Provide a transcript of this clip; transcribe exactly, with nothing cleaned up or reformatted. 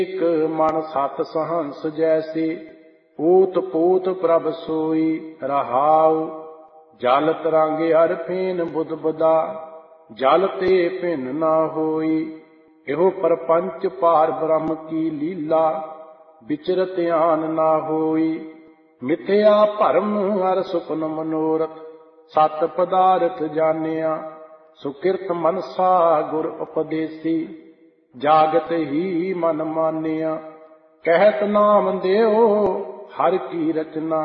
ਇਕ ਮਨ ਸਤ ਸਹੰਸ ਜੈਸੀ, ਊਤ ਪੂਤ ਪ੍ਰਭ ਸੋਈ ਰਹਾਉ। ਜਲ ਤਰੰਗ ਅਰ ਫੇਨ ਬੁਧ ਬੁਦਾ, ਜਲ ਤੇ ਭਿੰਨ ਨਾ ਹੋਈ। ਇਹੋ ਪਰਪੰਚ ਪਾਰ ਬ੍ਰਹਮ ਕੀ ਲੀਲਾ, ਵਿਚਰ ਧਿਆਨ ਨਾ ਹੋਈ। ਮਿਥਿਆ ਭਰਮ ਹਰ ਸੁਪਨ ਮਨੋਰਥ, ਸਤ ਪਦਾਰਥ ਜਾਣਿਆ। ਸੁਕਿਰਤ ਮਨਸਾ ਗੁਰ ਉਪਦੇਸੀ, ਜਾਗਤ ਹੀ ਮਨ ਮਾਨਿਆ। ਕਹਿਤ ਨਾਮ ਦਿਓ ਹਰਿ ਕੀ ਰਚਨਾ,